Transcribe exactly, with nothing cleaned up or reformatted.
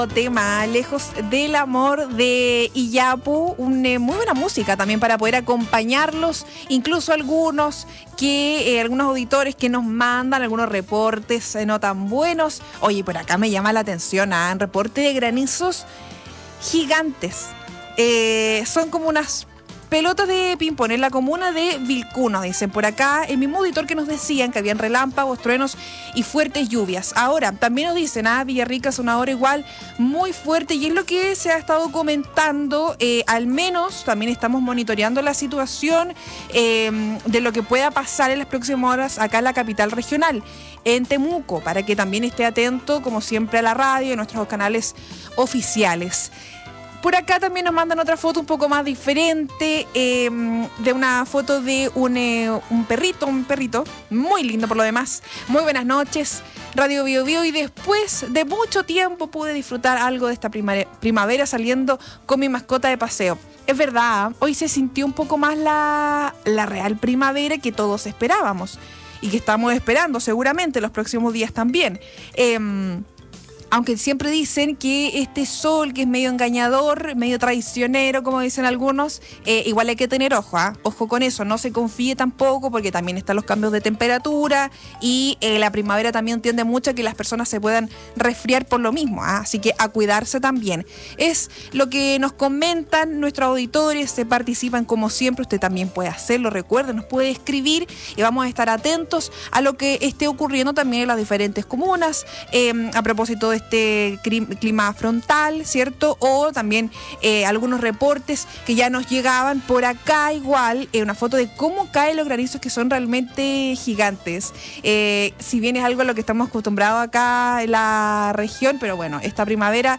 Tema Lejos del Amor de Iyapu, una eh, muy buena música también para poder acompañarlos, incluso algunos que eh, algunos auditores que nos mandan algunos reportes eh, no tan buenos. Oye, por acá me llama la atención, ¿ah? Reporte de granizos gigantes, eh, son como unas pelotas de ping-pong en la comuna de Vilcuno, dicen por acá. El mismo auditor que nos decían que habían relámpagos, truenos y fuertes lluvias. Ahora, también nos dicen, ah, Villarrica es una hora igual muy fuerte y es lo que se ha estado comentando. Eh, al menos también estamos monitoreando la situación eh, de lo que pueda pasar en las próximas horas acá en la capital regional, en Temuco, para que también esté atento, como siempre, a la radio y a nuestros canales oficiales. Por acá también nos mandan otra foto un poco más diferente, eh, de una foto de un, eh, un perrito, un perrito muy lindo por lo demás. Muy buenas noches, Radio Bio Bio, y después de mucho tiempo pude disfrutar algo de esta primavera, primavera saliendo con mi mascota de paseo. Es verdad, hoy se sintió un poco más la, la real primavera que todos esperábamos y que estamos esperando seguramente los próximos días también. Eh, Aunque siempre dicen que este sol, que es medio engañador, medio traicionero, como dicen algunos, eh, igual hay que tener ojo, ¿eh? Ojo con eso, no se confíe tampoco, porque también están los cambios de temperatura y eh, la primavera también tiende mucho a que las personas se puedan resfriar por lo mismo, ¿eh? Así que a cuidarse también. Es lo que nos comentan nuestros auditores, se participan como siempre, usted también puede hacerlo, recuerden, nos puede escribir y vamos a estar atentos a lo que esté ocurriendo también en las diferentes comunas, eh, a propósito de este clima frontal, ¿cierto? O también eh, algunos reportes que ya nos llegaban por acá igual, eh, una foto de cómo caen los granizos que son realmente gigantes. Eh, si bien es algo a lo que estamos acostumbrados acá en la región, pero bueno, esta primavera